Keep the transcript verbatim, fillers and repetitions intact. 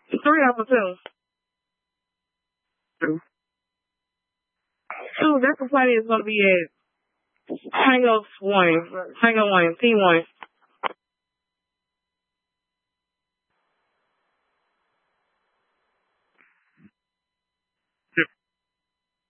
Three of them, too. Two, that's the party is going to be at Tango one. Tango one, T one.